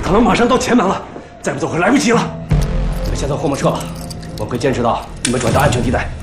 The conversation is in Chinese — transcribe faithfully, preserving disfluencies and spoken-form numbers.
可能马上到前门了，再不走会来不及了。你们先从后门撤吧，我们会坚持到你们转到安全地带。